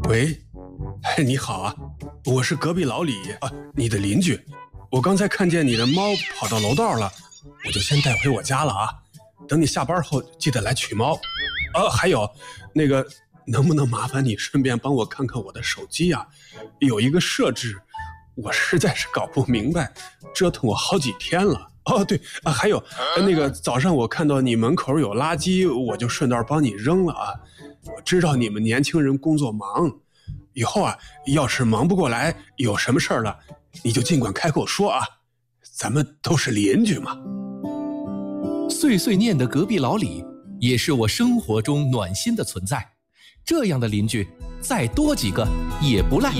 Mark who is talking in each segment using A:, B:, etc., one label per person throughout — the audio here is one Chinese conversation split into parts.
A: 喂，你好啊，我是隔壁老李啊，你的邻居。我刚才看见你的猫跑到楼道了，我就先带回我家了啊。等你下班后记得来取猫。还有，那个能不能麻烦你顺便帮我看看我的手机啊？有一个设置，我实在是搞不明白，折腾我好几天了。对啊，还有那个早上我看到你门口有垃圾，我就顺道帮你扔了啊。我知道你们年轻人工作忙，以后啊，要是忙不过来，有什么事儿了，你就尽管开口说啊，咱们都是邻居嘛。
B: 碎碎念的隔壁老李，也是我生活中暖心的存在。这样的邻居，再多几个也不赖。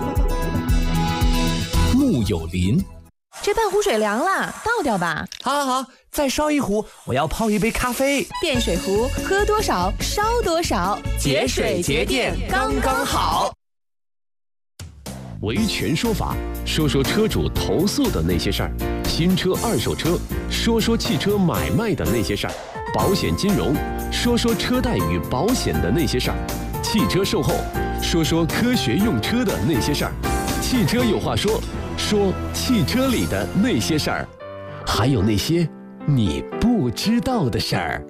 B: 木有邻。
C: 这半壶水凉了，倒掉吧。
D: 好，再烧一壶，我要泡一杯咖啡。
C: 电水壶，喝多少烧多少，
D: 节水节电刚刚好。
E: 维权说法，说说车主投诉的那些事儿；新车、二手车，说说汽车买卖的那些事儿；保险金融，说说车贷与保险的那些事儿；汽车售后，说说科学用车的那些事儿。汽车有话说，说汽车里的那些事儿，还有那些你不知道的事儿。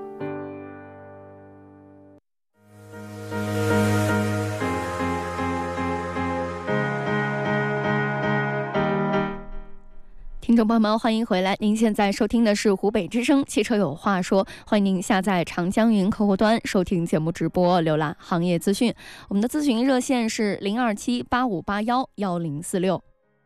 F: 听众朋友们，欢迎回来！您现在收听的是湖北之声汽车有话说，欢迎您下载长江云客户端收听节目直播，浏览行业资讯。我们的咨询热线是02785811046。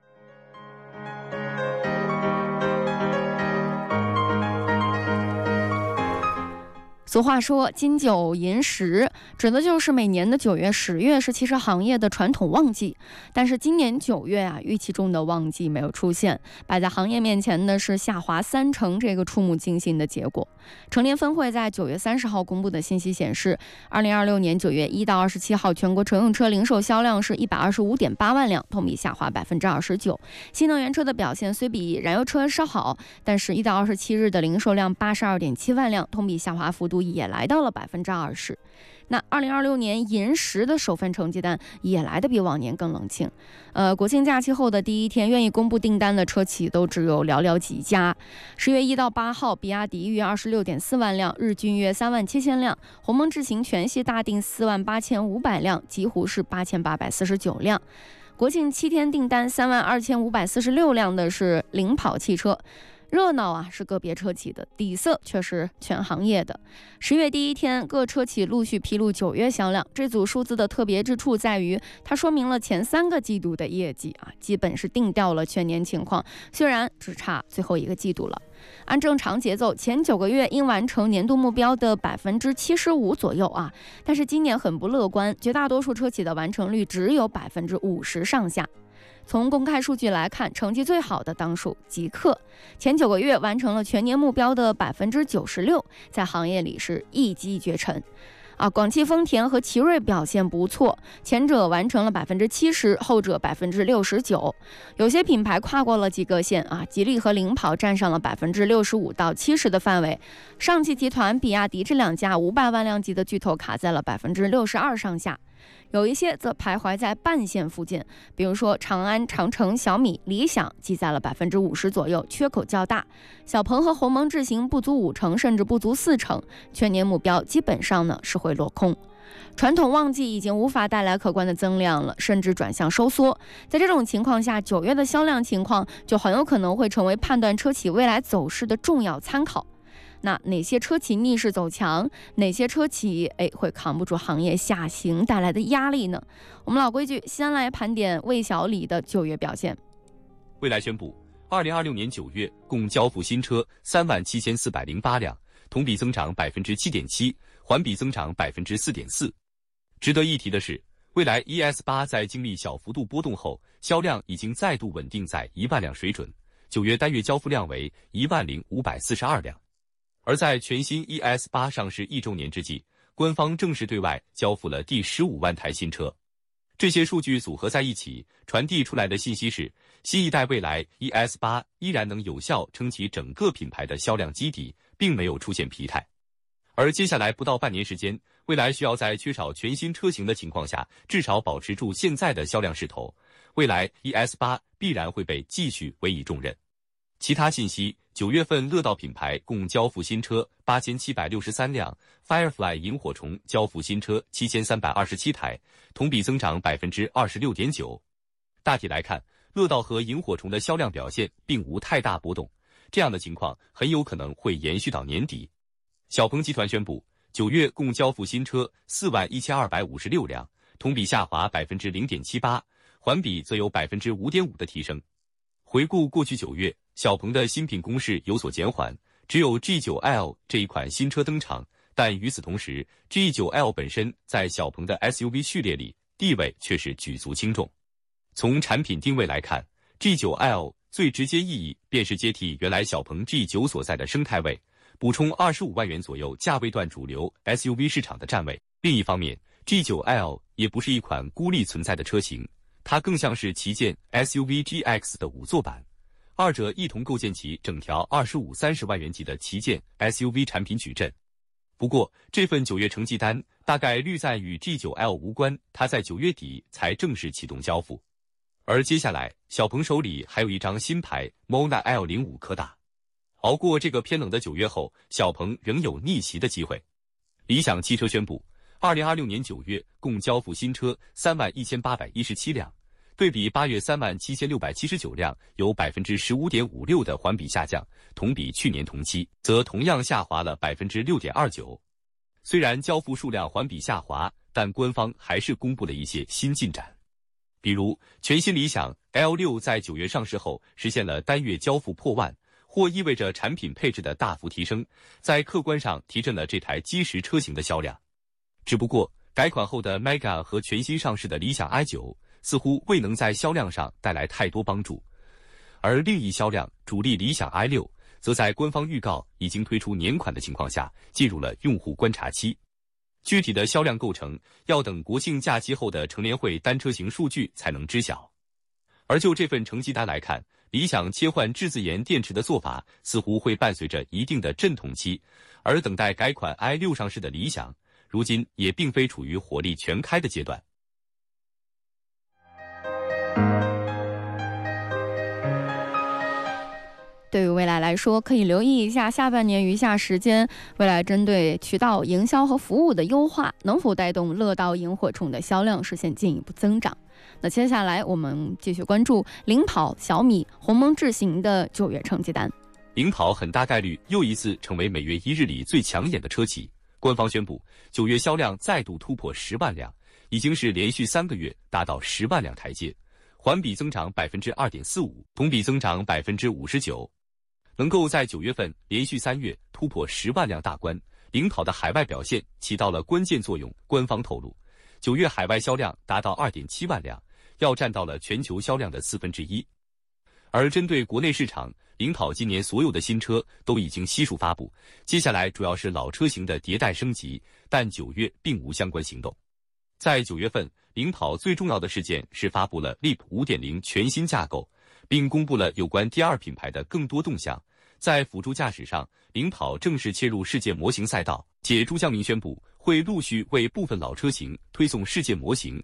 F: 俗话说金九银十，指的就是每年的9月、10月是汽车行业的传统旺季。但是今年9月预期中的旺季没有出现，摆在行业面前的是下滑30%这个触目惊心的结果。成联分会在9月30号公布的信息显示，2026年9月1到27号全国乘用车零售销量是125.8万辆，同比下滑29%。新能源车的表现虽比燃油车稍好，但是1到27日的零售量82.7万辆，同比下滑幅度也来到了20%。那2026年银10的首份成绩单也来得比往年更冷清。国庆假期后的第一天，愿意公布订单的车企都只有寥寥几家。10月1到8号，比亚迪约26.4万辆，日均约37000辆，鸿蒙智行全系大订48500辆，极狐是8849辆。国庆7天订单32546辆的是领跑汽车。热闹是个别车企的，底色却是全行业的。10月第一天，各车企陆续披露9月销量。这组数字的特别之处在于，它说明了前3个季度的业绩基本是定调了全年情况，虽然只差最后1个季度了。按正常节奏，前9个月应完成年度目标的75%左右但是今年很不乐观，绝大多数车企的完成率只有50%上下。从公开数据来看，成绩最好的当属极客，前9个月完成了全年目标的96%，在行业里是一骑绝尘。广汽丰田和奇瑞表现不错，前者完成了70%，后者69%。有些品牌跨过了及格线吉利和领跑站上了65%到70%的范围，上汽集团、比亚迪这2家500万辆级的巨头卡在了62%上下。有一些则徘徊在半线附近，比如说长安、长城、小米、理想记在了50%左右，缺口较大。小鹏和鸿蒙智行不足50%，甚至不足40%，全年目标基本上是会落空。传统旺季已经无法带来可观的增量了，甚至转向收缩。在这种情况下，9月的销量情况就很有可能会成为判断车企未来走势的重要参考。那哪些车企逆势走强，哪些车企会扛不住行业下行带来的压力呢？我们老规矩，先来盘点魏小李的9月表现。
G: 蔚来宣布2026年9月共交付新车37408辆，同比增长7.7%，环比增长4.4%。值得一提的是，蔚来 ES8 在经历小幅度波动后，销量已经再度稳定在1万辆水准，9月单月交付量为10542辆。而在全新 ES8 上市1周年之际，官方正式对外交付了第15万台新车。这些数据组合在一起，传递出来的信息是，新一代蔚来 ES8 依然能有效撑起整个品牌的销量基底，并没有出现疲态。而接下来不到半年时间， 未来需要在缺少全新车型的情况下，至少保持住现在的销量势头。未来 ES8 必然会被继续委以重任。其他信息：9月份乐道品牌共交付新车8763辆 ，Firefly 萤火虫交付新车7327台，同比增长26.9%。大体来看，乐道和萤火虫的销量表现并无太大波动，这样的情况很有可能会延续到年底。小鹏集团宣布，9月共交付新车41256辆，同比下滑0.78%，环比则有5.5%的提升。回顾过去9月，小鹏的新品攻势有所减缓，只有 G9L 这一款新车登场，但与此同时 ，G9L 本身在小鹏的 SUV 序列里地位却是举足轻重。从产品定位来看 ，G9L 最直接意义便是接替原来小鹏 G9 所在的生态位，补充25万元左右价位段主流 SUV 市场的占位。另一方面 ，G9L 也不是一款孤立存在的车型，它更像是旗舰 SUV GX 的5座版，二者一同构建起整条25-30万元级的旗舰 SUV 产品矩阵。不过，这份9月成绩单大概率在与 G9L 无关，它在9月底才正式启动交付。而接下来，小鹏手里还有一张新牌 Mona L05 可打。熬过这个偏冷的9月后，小鹏仍有逆袭的机会。理想汽车宣布，2026年9月共交付新车31817辆，对比8月37679辆，有15.56%的环比下降，同比去年同期则同样下滑了6.29%。虽然交付数量环比下滑，但官方还是公布了一些新进展。比如，全新理想 L6 在9月上市后，实现了单月交付破万，或意味着产品配置的大幅提升，在客观上提振了这台基石车型的销量。只不过，改款后的 Mega 和全新上市的理想 i9 似乎未能在销量上带来太多帮助，而另一销量主力理想 i6 则在官方预告已经推出年款的情况下，进入了用户观察期。具体的销量构成要等国庆假期后的乘联会单车型数据才能知晓。而就这份成绩单来看，理想切换质子盐电池的做法似乎会伴随着一定的阵痛期，而等待改款 i6 上市的理想，如今也并非处于火力全开的阶段。
F: 对于未来来说，可以留意一下下半年余下时间，未来针对渠道营销和服务的优化，能否带动乐道萤火虫的销量实现进一步增长。那接下来我们继续关注领跑、小米、鸿蒙智行的9月成绩单。
G: 领跑很大概率又一次成为每月1日里最抢眼的车企。官方宣布，9月销量再度突破10万辆，已经是连续3个月达到10万辆台阶，环比增长2.45%，同比增长59%。能够在9月份连续3月突破10万辆大关，领跑的海外表现起到了关键作用。官方透露，9月海外销量达到2.7万辆，要占到了全球销量的1/4。而针对国内市场，领跑今年所有的新车都已经悉数发布，接下来主要是老车型的迭代升级，但9月并无相关行动。在9月份，领跑最重要的事件是发布了 Leap 5.0 全新架构，并公布了有关第二品牌的更多动向。在辅助驾驶上，领跑正式切入世界模型赛道，且朱向明宣布会陆续为部分老车型推送世界模型，